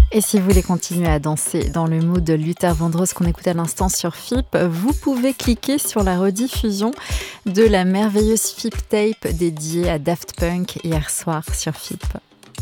Et si vous voulez continuer à danser dans le mood de Luther Vandross qu'on écoute à l'instant sur FIP, vous pouvez cliquer sur la rediffusion de la merveilleuse FIP Tape dédiée à Daft Punk hier soir sur FIP.